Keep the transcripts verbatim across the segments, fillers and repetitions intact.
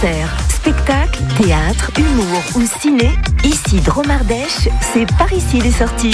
Concert, spectacle, théâtre, humour ou ciné, ici Dromardèche, c'est par ici les sorties.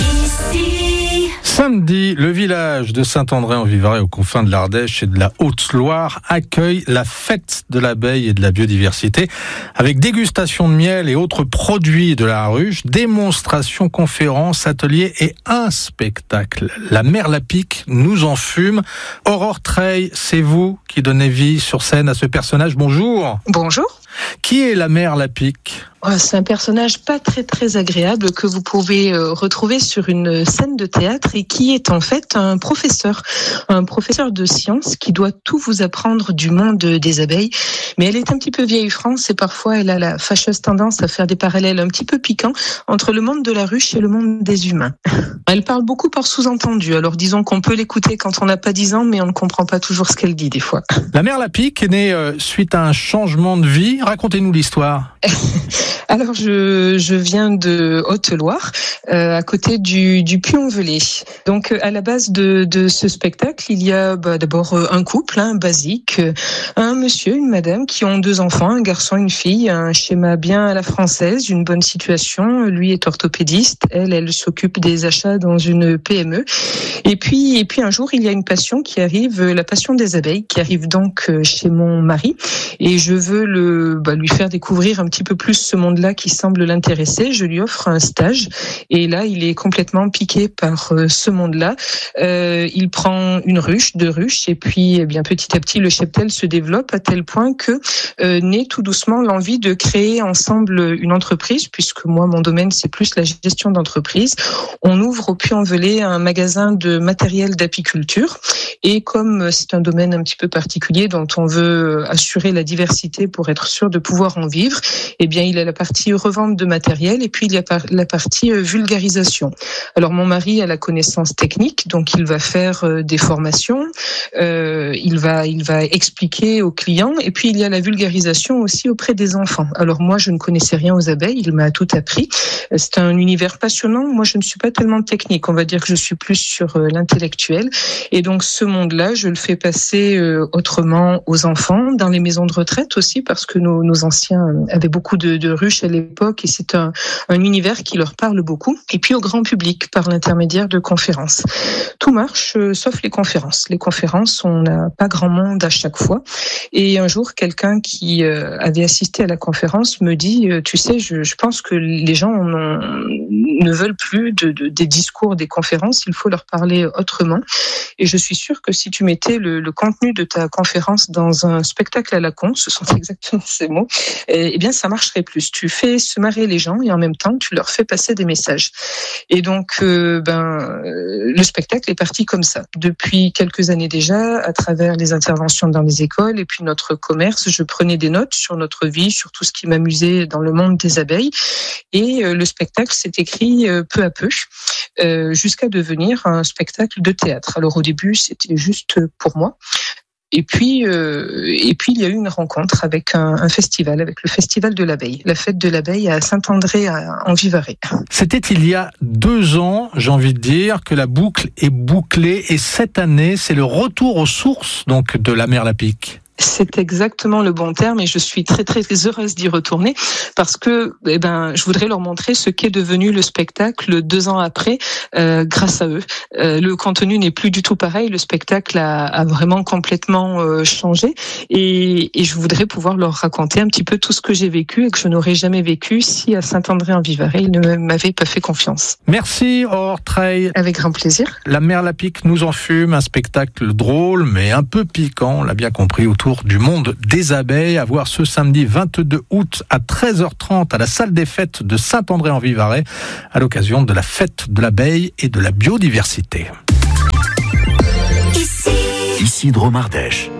Ici. Samedi, le village de Saint-André-en-Vivarais, aux confins de l'Ardèche et de la Haute-Loire, accueille la fête de l'abeille et de la biodiversité, avec dégustation de miel et autres produits de la ruche, démonstrations, conférences, ateliers et un spectacle. La Mère Lapique nous en fume. Aurore Treille, c'est vous qui donnez vie sur scène à ce personnage. Bonjour. Bonjour. Qui est la Mère Lapique ? Oh, c'est un personnage pas très très agréable que vous pouvez euh, retrouver sur une scène de théâtre et qui est en fait un professeur, un professeur de sciences qui doit tout vous apprendre du monde des abeilles. Mais elle est un petit peu vieille France et parfois elle a la fâcheuse tendance à faire des parallèles un petit peu piquants entre le monde de la ruche et le monde des humains. Elle parle beaucoup par sous-entendu, alors disons qu'on peut l'écouter quand on n'a pas dix ans, mais on ne comprend pas toujours ce qu'elle dit des fois. La Mère Lapique est née euh, suite à un changement de vie. Racontez-nous l'histoire. Alors, je, je viens de Haute-Loire, euh, à côté du, du Puy-en-Velay. Donc, à la base de, de ce spectacle, il y a bah, d'abord un couple, hein, basique, un monsieur, une madame qui ont deux enfants, un garçon, une fille, un schéma bien à la française, une bonne situation. Lui est orthopédiste, elle, elle s'occupe des achats dans une P M E. Et puis, et puis un jour, il y a une passion qui arrive, la passion des abeilles, qui arrive donc chez mon mari. Et je veux le, bah, lui faire découvrir un petit peu plus ce monde là qui semble l'intéresser. Je lui offre un stage et là il est complètement piqué par euh, ce monde-là. Euh, il prend une ruche, deux ruches et puis eh bien petit à petit le cheptel se développe à tel point que euh, naît tout doucement l'envie de créer ensemble une entreprise, puisque moi mon domaine c'est plus la gestion d'entreprise. On ouvre au Puy-en-Velay un magasin de matériel d'apiculture et comme c'est un domaine un petit peu particulier dont on veut assurer la diversité pour être sûr de pouvoir en vivre, eh bien il a la partie revente de matériel et puis il y a la partie vulgarisation. Alors mon mari a la connaissance technique, donc il va faire des formations, euh, il va il va expliquer aux clients et puis il y a la vulgarisation aussi auprès des enfants. Alors moi je ne connaissais rien aux abeilles, il m'a tout appris. C'est un univers passionnant. Moi je ne suis pas tellement technique, on va dire que je suis plus sur l'intellectuel et donc ce monde-là je le fais passer autrement aux enfants, dans les maisons de retraite aussi parce que nos, nos anciens avaient beaucoup de, de ruches à l'époque et c'est un, un univers qui leur parle beaucoup. Et puis au grand public par l'intermédiaire de conférences. Tout marche euh, sauf les conférences. Les conférences, on n'a pas grand monde à chaque fois. Et un jour, quelqu'un qui euh, avait assisté à la conférence me dit euh, « Tu sais, je, je pense que les gens en ont, ne veulent plus de, de, des discours, des conférences. Il faut leur parler autrement. Et je suis sûre que si tu mettais le, le contenu de ta conférence dans un spectacle à la con, ce sont exactement ces mots, eh bien ça marcherait plus. Tu fais se marrer les gens et en même temps tu leur fais passer des messages. Et donc euh, ben le spectacle est parti comme ça. Depuis quelques années déjà, à travers les interventions dans les écoles et puis notre commerce, je prenais des notes sur notre vie, sur tout ce qui m'amusait dans le monde des abeilles. Et euh, le spectacle s'est écrit euh, peu à peu euh, jusqu'à devenir un spectacle de théâtre. Alors au début, c'était juste pour moi. Et puis, euh, et puis il y a eu une rencontre avec un, un festival, avec le Festival de l'abeille, la fête de l'abeille à Saint-André-en-Vivarais. C'était il y a deux ans, j'ai envie de dire, que la boucle est bouclée. Et cette année, c'est le retour aux sources donc de la Mère Lapique. C'est exactement le bon terme et je suis très très heureuse d'y retourner parce que eh ben je voudrais leur montrer ce qu'est devenu le spectacle deux ans après euh, grâce à eux. Euh, le contenu n'est plus du tout pareil, le spectacle a, a vraiment complètement euh, changé et, et je voudrais pouvoir leur raconter un petit peu tout ce que j'ai vécu et que je n'aurais jamais vécu si à Saint-André-en-Vivarais ils ne m'avaient pas fait confiance. Merci Aurore Treille. Avec grand plaisir. La Mère Lapique nous en fume, un spectacle drôle mais un peu piquant, on l'a bien compris, autour du monde des abeilles, à voir ce samedi vingt-deux août à treize heures trente à la salle des fêtes de Saint-André-en-Vivarais à l'occasion de la fête de l'abeille et de la biodiversité. Ici, ici Dromardèche.